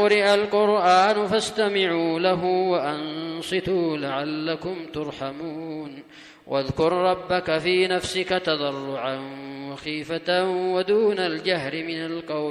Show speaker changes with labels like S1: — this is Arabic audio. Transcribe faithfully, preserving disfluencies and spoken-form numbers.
S1: قرئ القرآن فاستمعوا له وأنصتوا لعلكم ترحمون واذكر ربك في نفسك تضرعا وخيفة ودون الجهر من القول